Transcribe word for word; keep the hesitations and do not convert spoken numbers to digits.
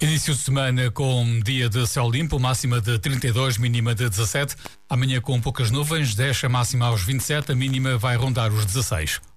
Início de semana com dia de céu limpo, máxima de trinta e dois, mínima de dezassete. Amanhã com poucas nuvens, desce a máxima aos vinte e sete, a mínima vai rondar os dezasseis.